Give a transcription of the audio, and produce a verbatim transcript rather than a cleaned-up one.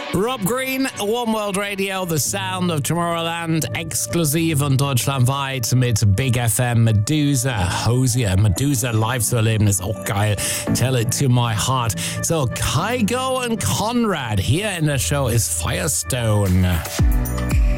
Rob Green, One World Radio, The Sound of Tomorrowland, exklusiv und deutschlandweit mit Big F M. Medusa, Hosier, Medusa live zu erleben, ist auch geil. Tell it to my heart. So, Kygo und Conrad hier in der Show ist Firestone.